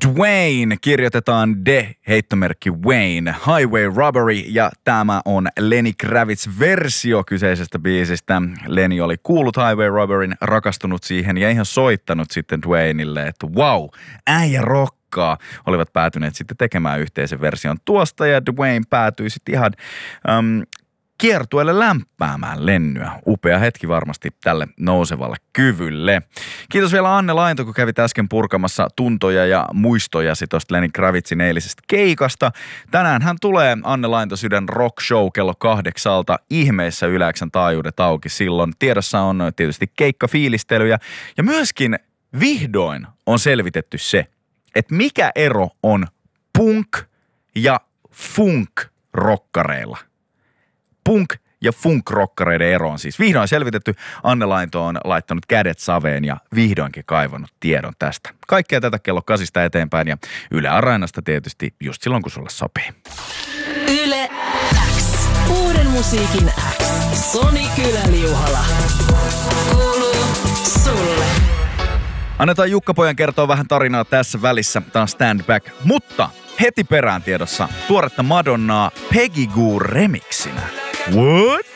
Dwayne kirjoitetaan heittomerkki Wayne, Highway Robbery, ja tämä on Lenny Kravitz-versio kyseisestä biisistä. Lenny oli kuullut Highway Robberyn, rakastunut siihen ja ihan soittanut sitten Dwayneille, että wow, äijä rokkaa. Olivat päätyneet sitten tekemään yhteisen version tuosta ja Dwayne päätyi sitten ihan kiertueelle lämpäämään Lennyä. Upea hetki varmasti tälle nousevalle kyvylle. Kiitos vielä Anne Lainto, kun kävit äsken purkamassa tuntoja ja muistojasi tuosta Lenny Kravitzin eilisestä keikasta. Tänään hän tulee Anne Lainto Sydän Rock Show kello 8 ihmeessä Yle X:n taajuudet auki silloin. Tiedossa on tietysti keikkafiilistelyjä ja myöskin vihdoin on selvitetty se, että mikä ero on punk- ja funk-rokkareilla. Punk- ja funk-rokkareiden ero on siis vihdoin selvitetty. Anne Lainto on laittanut kädet saveen ja vihdoinkin kaivannut tiedon tästä. Kaikkea tätä kello 8 eteenpäin ja Yle Areenasta tietysti just silloin, kun sulle sopii. Yle X. Uuden musiikin X. Soni Kylä-Liuhala. Kuuluu sulle. Annetaan Jukka-pojan kertoa vähän tarinaa tässä välissä. Tämä on Stand Back. Mutta heti perään tiedossa tuoretta Madonnaa Peggy Goo remixinä. What?